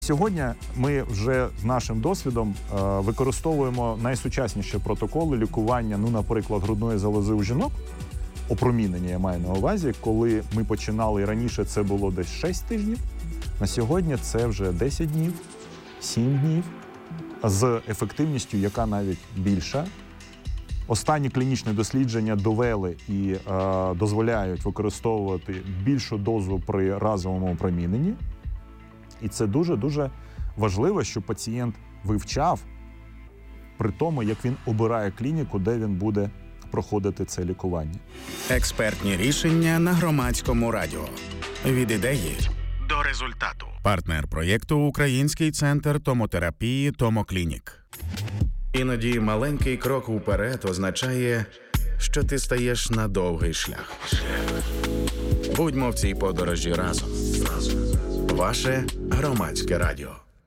Сьогодні ми вже з нашим досвідом використовуємо найсучасніші протоколи лікування, наприклад, грудної залози у жінок, опромінення я маю на увазі, коли ми починали раніше, це було десь 6 тижнів, на сьогодні це вже 10 днів, 7 днів, з ефективністю, яка навіть більша. Останні клінічні дослідження довели і дозволяють використовувати більшу дозу при разовому опроміненні. І це дуже-дуже важливо, щоб пацієнт вивчав при тому, як він обирає клініку, де він буде проходити це лікування. Експертні рішення на Громадському радіо. Від ідеї до результату. Партнер проєкту «Український центр томотерапії Томоклінік». Іноді маленький крок уперед означає, що ти стаєш на довгий шлях. Будьмо в цій подорожі разом. Ваше Громадське радіо.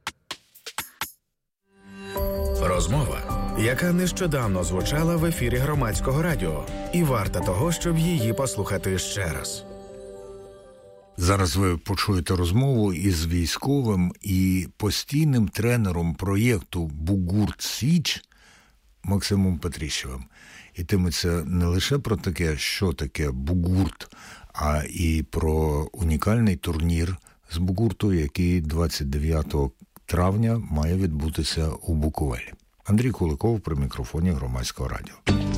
Розмова, яка нещодавно звучала в ефірі Громадського радіо, і варта того, щоб її послухати ще раз. Зараз ви почуєте розмову із військовим і постійним тренером проєкту «Бугурт Січ» Максимом Петрищевим. Йтиметься не лише про таке, що таке бугурт, а і про унікальний турнір з бугурту, який 29 травня має відбутися у Буковелі. Андрій Куликов при мікрофоні Громадського радіо.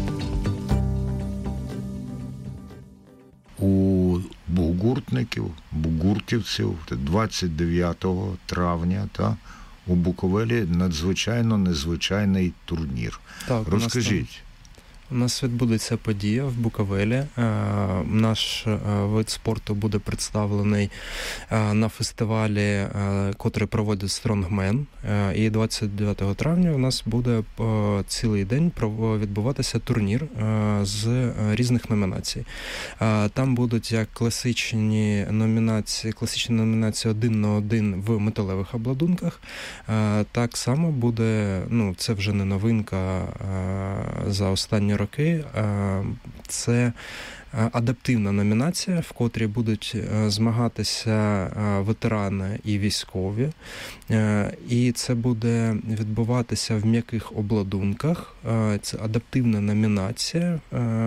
У бугуртівців 29 травня у Буковелі надзвичайно незвичайний турнір. Так, розкажіть. У нас відбудеться подія в Буковелі. Наш вид спорту буде представлений на фестивалі, котрий проводить Strongman. І 29 травня у нас буде цілий день відбуватися турнір з різних номінацій. Там будуть як класичні номінації 1 на 1 в металевих обладунках. Так само буде, це вже не новинка за останні роки, це адаптивна номінація, в котрій будуть змагатися ветерани і військові. І це буде відбуватися в м'яких обладунках. Це адаптивна номінація.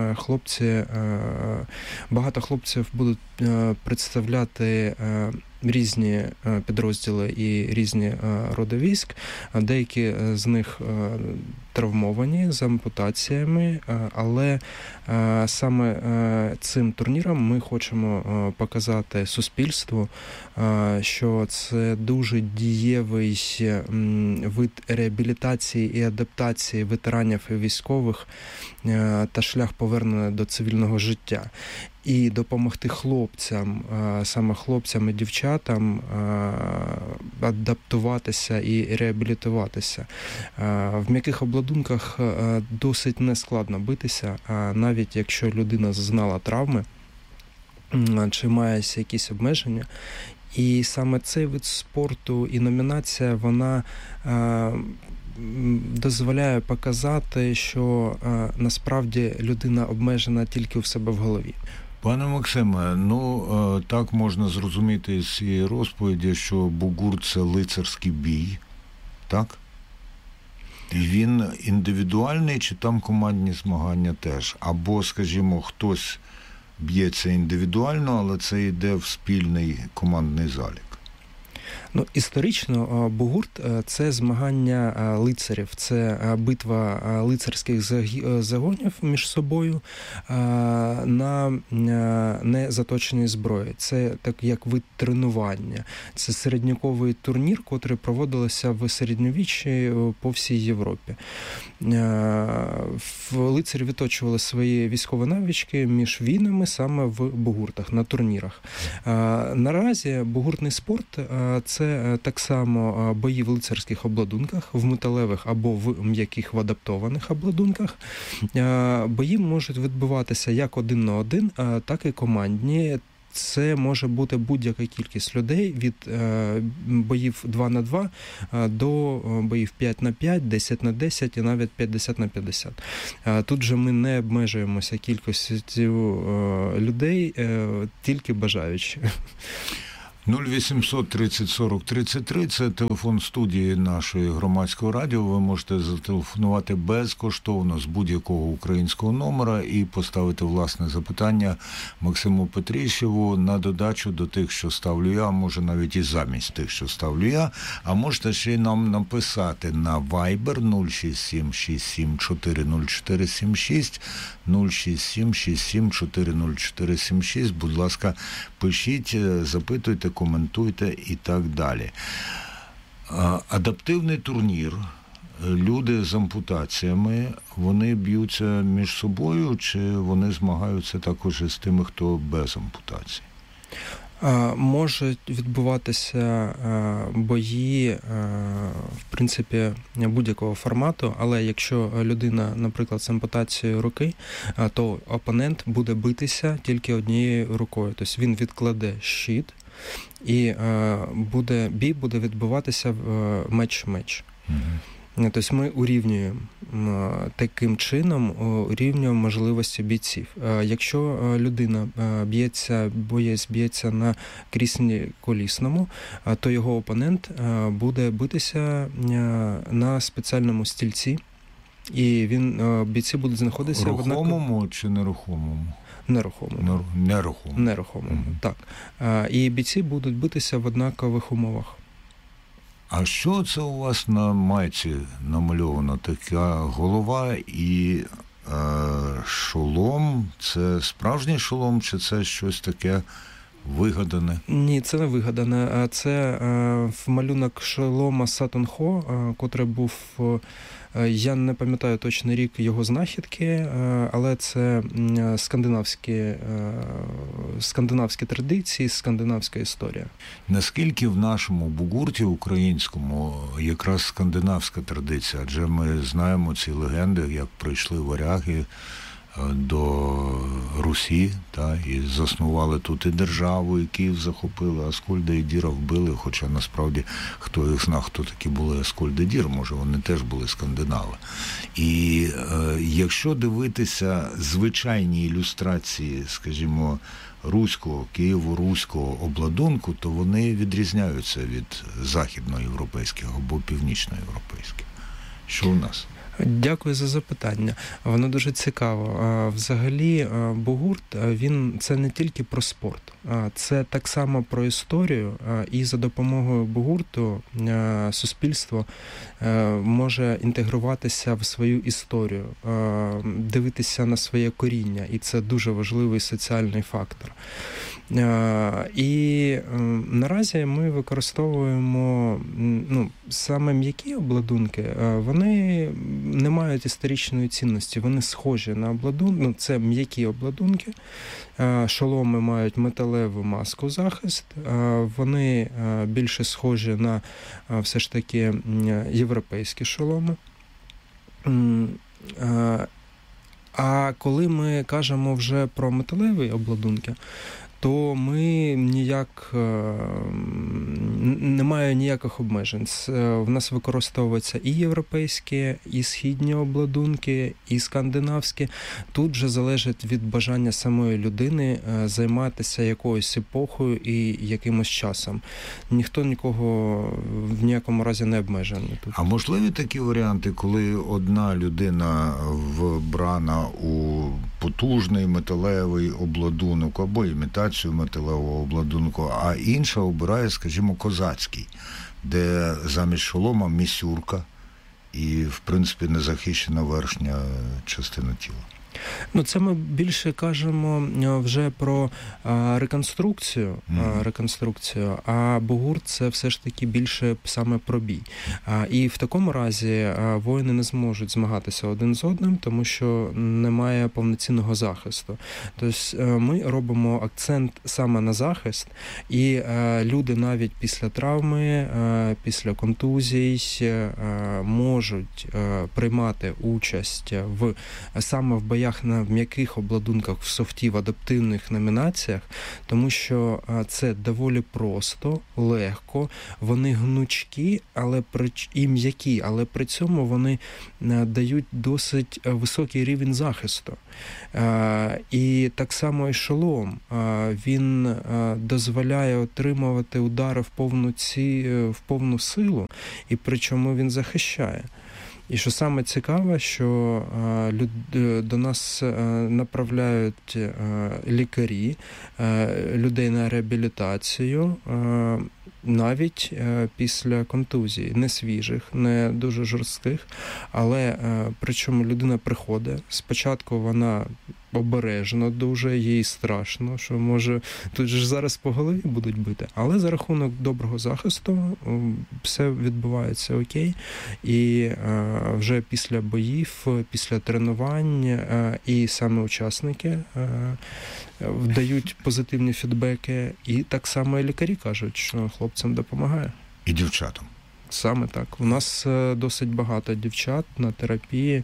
Багато хлопців будуть представляти різні підрозділи і різні роди військ. Деякі з них травмовані з ампутаціями, але саме цим турніром ми хочемо показати суспільству, що це дуже дієвий вид реабілітації і адаптації ветеранів і військових та шлях повернення до цивільного життя. І допомогти хлопцям, саме хлопцям і дівчатам адаптуватися і реабілітуватися. В м'яких обладунках досить нескладно битися, навіть якщо людина зазнала травми чи має якісь обмеження. І саме цей вид спорту і номінація, вона дозволяє показати, що насправді людина обмежена тільки в себе в голові. Пане Максиме, так можна зрозуміти з цієї розповіді, що бугурт – це лицарський бій, так? І він індивідуальний, чи там командні змагання теж? Або, скажімо, хтось б'ється індивідуально, але це йде в спільний командний залік? Історично бугурт – це змагання лицарів, це битва лицарських загонів між собою на незаточеній зброї. Це так як вид тренування. Це середньовіковий турнір, котрий проводився в середньовіччі по всій Європі. Лицарі відточували свої військові навички між війнами саме в бугуртах, на турнірах. Наразі бугуртний спорт – це так само бої в лицарських обладунках, в металевих або в м'яких в адаптованих обладунках. Бої можуть відбуватися як 1 на 1, так і командні. Це може бути будь-яка кількість людей від боїв 2 на 2 до боїв 5 на 5, 10 на 10 і навіть 50 на 50. Тут же ми не обмежуємося кількістю людей, тільки бажаючи. 0800 30 40 33 – це телефон студії нашої громадського радіо. Ви можете зателефонувати безкоштовно з будь-якого українського номера і поставити власне запитання Максиму Петрищеву на додачу до тих, що ставлю я, може навіть і замість тих, що ставлю я. А можете ще й нам написати на Viber 067 67 40476, 067 67 40476. Будь ласка, пишіть, запитуйте, коментуйте і так далі. Адаптивний турнір. Люди з ампутаціями, вони б'ються між собою, чи вони змагаються також з тими, хто без ампутації? Можуть відбуватися бої, в принципі, будь-якого формату, але якщо людина, наприклад, з ампутацією руки, то опонент буде битися тільки однією рукою. Тобто він відкладе щит, і бій буде відбуватися меч-меч. Тобто ми урівнюємо таким чином, урівнюємо можливості бійців. Якщо людина боєць б'ється на кріслі колісному, то його опонент буде битися на спеціальному стільці, і бійці будуть знаходитися в рухомому чи нерухомому? Нерухомому, так. І бійці будуть битися в однакових умовах. А що це у вас на майці намальовано? Така голова і шолом? Це справжній шолом, чи це щось таке вигадане? Ні, це не вигадане. Це малюнок шолома Сатон-Хо, котрий був, я не пам'ятаю точний рік його знахідки, але це скандинавські традиції, скандинавська історія. Наскільки в нашому бугурті українському якраз скандинавська традиція? Адже ми знаємо ці легенди, як прийшли варяги до Русі, і заснували тут і державу, і Київ захопили, Аскольда і Діра вбили, хоча насправді хто їх знав, хто такі були Аскольд і Дір, може вони теж були скандинави. І якщо дивитися звичайні ілюстрації, скажімо, руського, києво-руського обладунку, то вони відрізняються від західноєвропейських або північноєвропейських. Що у нас? Дякую за запитання. Воно дуже цікаво. Взагалі, бугурт, це не тільки про спорт. Це так само про історію, і за допомогою бугурту суспільство може інтегруватися в свою історію, дивитися на своє коріння, і це дуже важливий соціальний фактор. І наразі ми використовуємо саме м'які обладунки, вони не мають історичної цінності, вони схожі на обладунки, це м'які обладунки, шоломи мають металеву маску захист, вони більше схожі на все ж таки європейські шоломи. А коли ми кажемо вже про металеві обладунки, то ми немає ніяких обмежень. В нас використовуються і європейські, і східні обладунки, і скандинавські. Тут же залежить від бажання самої людини займатися якоюсь епохою і якимось часом. Ніхто нікого в ніякому разі не обмежений тут. А можливі такі варіанти, коли одна людина вбрана у потужний металевий обладунок або імітацію металевого обладунку, а інша обирає, скажімо, козацький, де замість шолома місюрка і, в принципі, незахищена верхня частина тіла? Це ми більше кажемо вже про реконструкцію, а бугурт – це все ж таки більше саме про бій. І в такому разі воїни не зможуть змагатися один з одним, тому що немає повноцінного захисту. Тобто ми робимо акцент саме на захист, і люди навіть після травми, після контузій можуть приймати участь саме в боях боях на м'яких обладунках в софті, в адаптивних номінаціях, тому що це доволі просто, легко, вони гнучкі, і м'які, але при цьому вони дають досить високий рівень захисту. І так само і шолом. Він дозволяє отримувати удари в повну силу, і причому він захищає. І що саме цікаве, що до нас направляють лікарі, людей на реабілітацію, навіть після контузій, не свіжих, не дуже жорстких, але причому людина приходить, спочатку вона обережно дуже, їй страшно, що може тут же зараз по голові будуть бити, але за рахунок доброго захисту все відбувається окей, і вже після боїв, після тренувань і саме учасники дають позитивні фідбеки, і так само і лікарі кажуть, що хлопцям допомагає. І дівчатам. Саме так. У нас досить багато дівчат на терапії.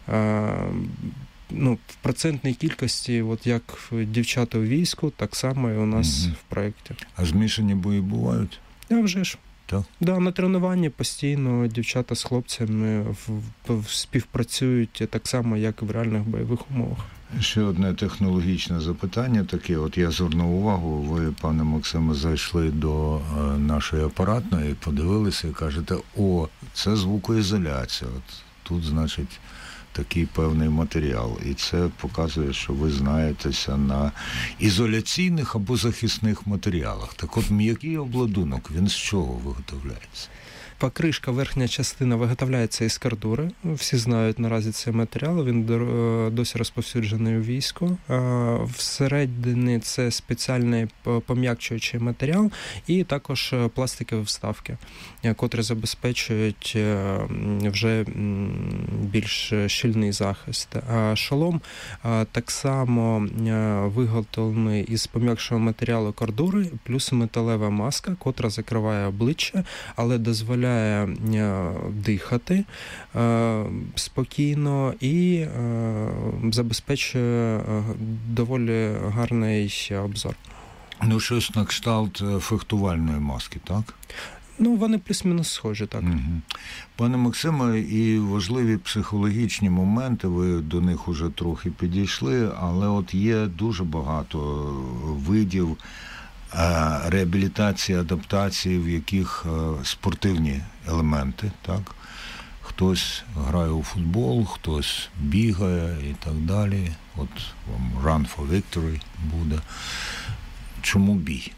В процентній кількості, от як дівчата у війську, так само і у нас в проєкті. А змішані бої бувають? А вже ж. Так? Да, на тренуванні постійно дівчата з хлопцями співпрацюють так само, як і в реальних бойових умовах. Ще одне технологічне запитання таке. От я звернув увагу, ви, пане Максиме, зайшли до нашої апаратної, подивилися і кажете, це звукоізоляція. От тут, значить, такий певний матеріал. І це показує, що ви знаєтеся на ізоляційних або захисних матеріалах. Так от, м'який обладунок, він з чого виготовляється? Покришка, верхня частина виготовляється із кордури. Всі знають наразі цей матеріал, він досі розповсюджений у війську. Всередині це спеціальний пом'якчуючий матеріал і також пластикові вставки, котрі забезпечують вже більш щільний захист. Шолом так само виготовлений із пом'якшого матеріалу кордури, плюс металева маска, котра закриває обличчя, але дозволяє дихати спокійно і забезпечує доволі гарний обзор. Щось на кшталт фехтувальної маски, так? Вони плюс-мінус схожі, так. Угу. Пане Максиме, і важливі психологічні моменти, ви до них уже трохи підійшли, але от є дуже багато видів реабілітації, адаптації, в яких спортивні елементи, так? Хтось грає у футбол, хтось бігає і так далі. От вам Run for Victory буде. Чому бій?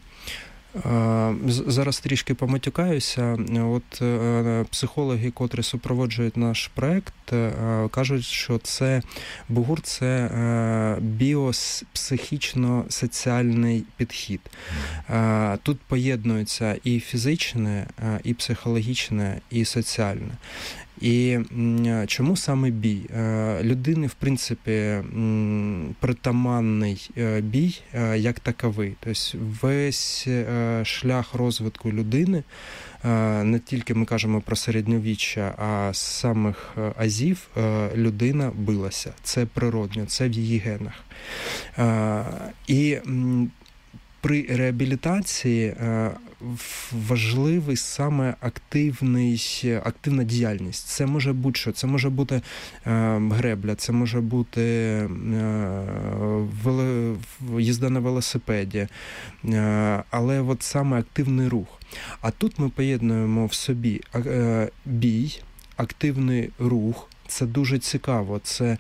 Зараз трішки поматюкаюся. От психологи, котрі супроводжують наш проект, кажуть, що Бугур – це біопсихічно-соціальний підхід. Тут поєднується і фізичне, і психологічне, і соціальне. І чому саме бій? Людини, в принципі, притаманний бій як таковий. Тобто весь шлях розвитку людини, не тільки ми кажемо про середньовіччя, а з самих азів людина билася. Це природньо, це в її генах. І при реабілітації важливий саме активна діяльність. Це може бути що? Це може бути гребля, це може бути їзда на велосипеді, але от саме активний рух. А тут ми поєднуємо в собі бій, активний рух. Це дуже цікаво. Це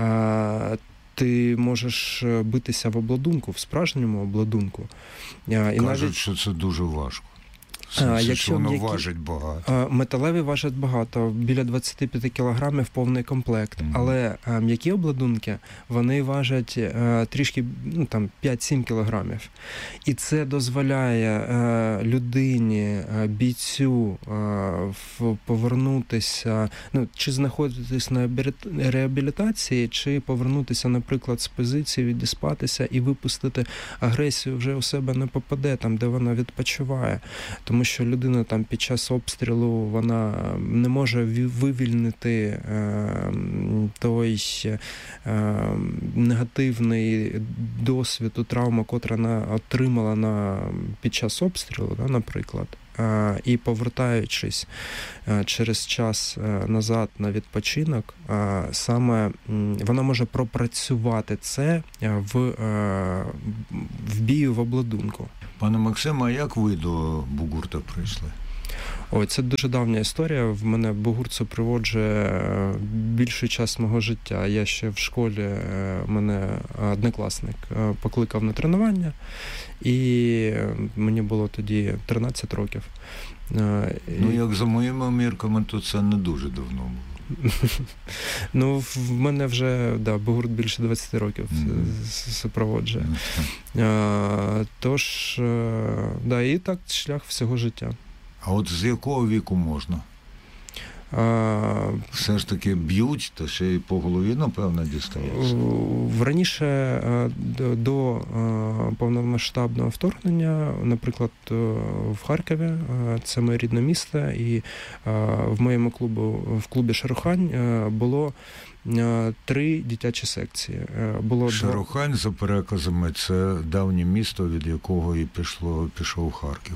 ти можеш битися в обладунку, в справжньому обладунку. Кажуть, що це дуже важко. Якщо воно важить багато. Металеві важать багато, біля 25 кілограмів повний комплект. Але м'які обладунки, вони важать трішки, 5-7 кілограмів. І це дозволяє людині, бійцю повернутися, чи знаходитись на реабілітації, чи повернутися, наприклад, з позиції, відіспатися і випустити агресію вже у себе не попаде, там, де вона відпочиває. Тому тому що людина там під час обстрілу вона не може вивільнити той негативний досвід, травму, котру вона отримала під час обстрілу, наприклад. І повертаючись через час назад на відпочинок, саме вона може пропрацювати це в бію, в обладунку. Пане Максиме, а як ви до бугурта прийшли? Ой, це дуже давня історія. В мене бугурт супроводжує більший час мого життя. Я ще в школі, мене однокласник покликав на тренування, і мені було тоді 13 років. Ну, як за моїми мірками, то це не дуже давно було. Ну, в мене вже, бугурт більше 20 років супроводжує. Тож, і так шлях всього життя. А от з якого віку можна? Все ж таки б'ють, то ще й по голові, напевно, дістається. Раніше до повномасштабного вторгнення, наприклад, в Харкові, це моє рідне місто, і в моєму в клубі «Шарухань» було 3 дитячі секції. Шарухань, за переказами, це давнє місто, від якого і пішов Харків.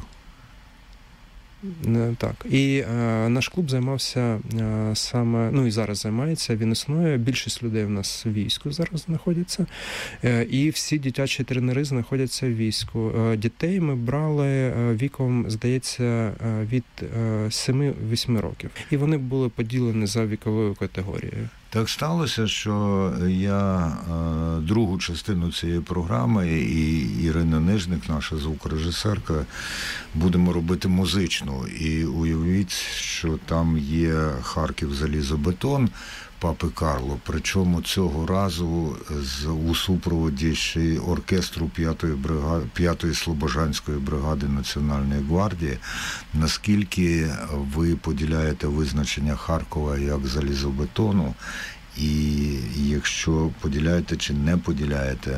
Так. І наш клуб займався саме, і зараз займається, він існує. Більшість людей в нас в війську зараз знаходяться. І всі дитячі тренери знаходяться в війську. Дітей ми брали віком, здається, від 7-8 років. І вони були поділені за віковою категорією. Так сталося, що я другу частину цієї програми, і Ірина Нижник, наша звукорежисерка, будемо робити музичну. І уявіть, що там є Харків залізобетон Папи Карло, причому цього разу у супроводі ще й оркестру 5-ї Слобожанської бригади Національної гвардії. Наскільки ви поділяєте визначення Харкова як залізобетону, і якщо поділяєте чи не поділяєте,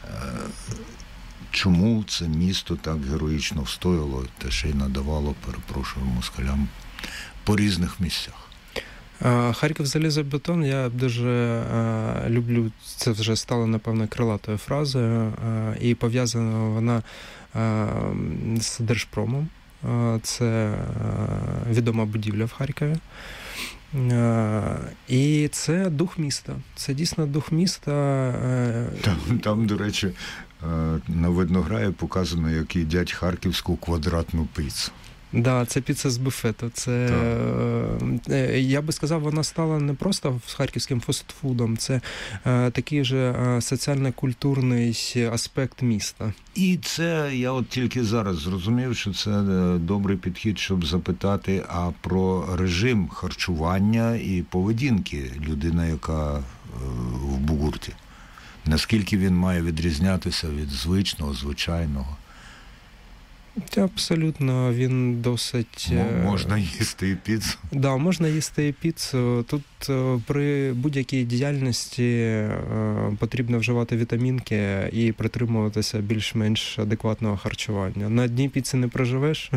чому це місто так героїчно встояло та ще й надавало, перепрошую, москалям по різних місцях? Харків залізобетон я дуже люблю, це вже стало, напевно, крилатою фразою, і пов'язана вона з Держпромом. Це відома будівля в Харкові. І це дух міста. Це дійсно дух міста. Там, до речі, на Виднограї показано, як їдять харківську квадратну піцу. Да, це піца з буфету. Це, я би сказав, вона стала не просто харківським фастфудом, це такий же соціально-культурний аспект міста. І це, я от тільки зараз зрозумів, що це добрий підхід, щоб запитати про режим харчування і поведінки людини, яка в бугурті. Наскільки він має відрізнятися від звичайного? Абсолютно, він досить... Можна їсти і піцу? Да, можна їсти і піцу. Тут при будь-якій діяльності потрібно вживати вітамінки і притримуватися більш-менш адекватного харчування. На одній піці не проживеш.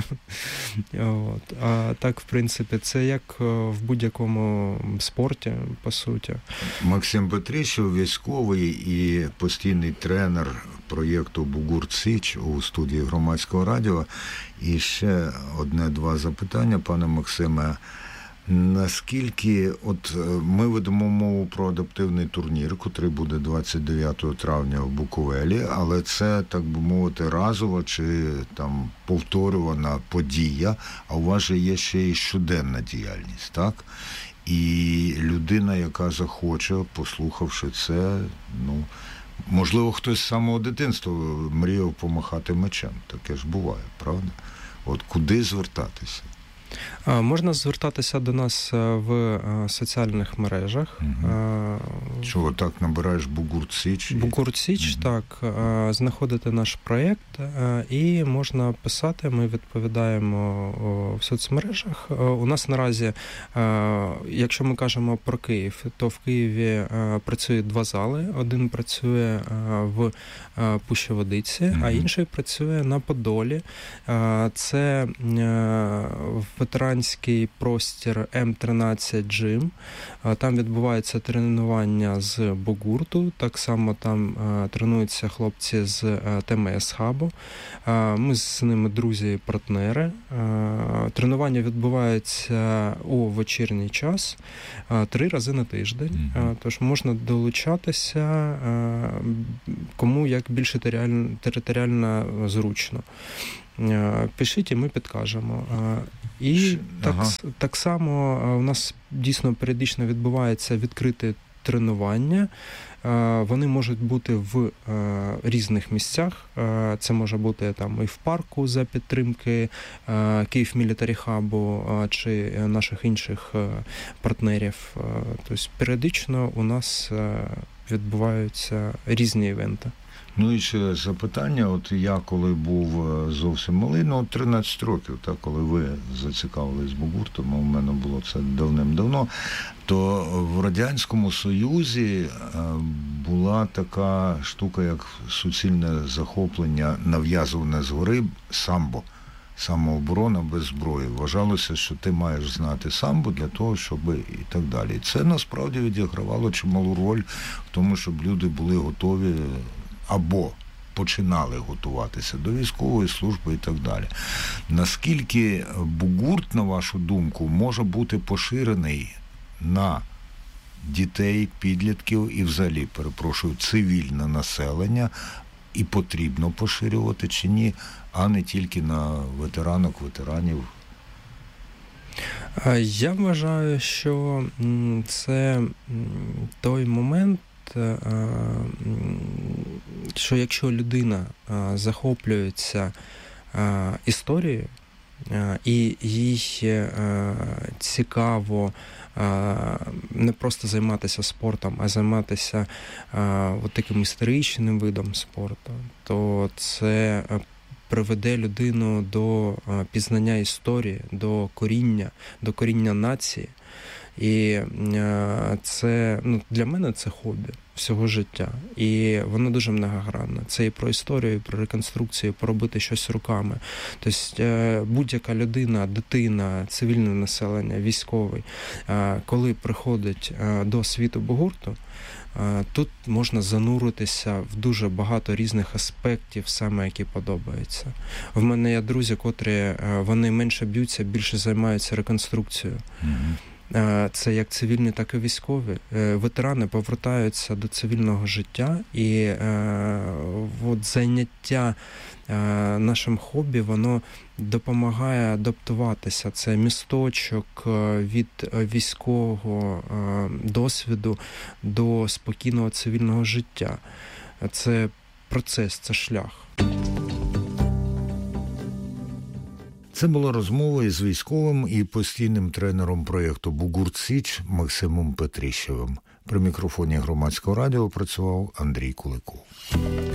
А так, в принципі, це як в будь-якому спорті, по суті. Максим Петрищев, військовий і постійний тренер проєкту «Бугурт Січ» у студії Громадського радіо. І ще одне-два запитання, пане Максиме. Наскільки, ми ведемо мову про адаптивний турнір, котрий буде 29 травня в Буковелі, але це, так би мовити, разова чи там повторювана подія, а у вас же є ще й щоденна діяльність, так? І людина, яка захоче, послухавши це, можливо, хтось з самого дитинства мріяв помахати мечем. Таке ж буває, правда? Куди звертатися? Можна звертатися до нас в соціальних мережах. Чого, так набираєш Бугурт Січ? Бугурт Січ, так. Знаходити наш проєкт і можна писати, ми відповідаємо в соцмережах. У нас наразі, якщо ми кажемо про Київ, то в Києві працює 2 зали. Один працює в Пущі-Водиці, а інший працює на Подолі. Це ветеранський простір М13 Gym. Там відбувається тренування з бугурту. Так само там тренуються хлопці з ТМС-хабу. Ми з ними друзі і партнери. Тренування відбувається у вечірній час 3 рази на тиждень. Тож можна долучатися, кому як більше територіально зручно. Пишіть, і ми підкажемо. І так само у нас дійсно періодично відбувається відкрите тренування. Вони можуть бути в різних місцях. Це може бути там і в парку за підтримки Київ Мілітарі Хабу чи наших інших партнерів. Тобто періодично у нас відбуваються різні івенти. Ну і ще запитання, от я коли був зовсім малий, 13 років, так, коли ви зацікавились бугуртом, у мене було це давним-давно, то в Радянському Союзі була така штука, як суцільне захоплення, нав'язуване згори самбо. Самооборона без зброї. Вважалося, що ти маєш знати самбо для того, щоб і так далі. Це насправді відігравало чималу роль в тому, щоб люди були готові або починали готуватися до військової служби і так далі. Наскільки бугурт, на вашу думку, може бути поширений на дітей, підлітків і взагалі, перепрошую, цивільне населення, і потрібно поширювати чи ні, а не тільки на ветеранів? Я вважаю, що це той момент, що якщо людина захоплюється історією і їй цікаво не просто займатися спортом, а займатися таким історичним видом спорту, то це приведе людину до пізнання історії, до коріння нації. І це, для мене це хобі всього життя. І воно дуже многогранне. Це і про історію, і про реконструкцію, і поробити щось руками. Тобто будь-яка людина, дитина, цивільне населення, військовий, коли приходить до світу бугурту, тут можна зануритися в дуже багато різних аспектів, саме які подобаються. В мене є друзі, котрі вони менше б'ються, більше займаються реконструкцією. Це як цивільні, так і військові. Ветерани повертаються до цивільного життя, і заняття нашим хобі, воно допомагає адаптуватися. Це місточок від військового досвіду до спокійного цивільного життя. Це процес, це шлях. Це була розмова із військовим і постійним тренером проєкту «Бугурт Січ» Максимом Петріщевим. При мікрофоні Громадського радіо працював Андрій Куликов.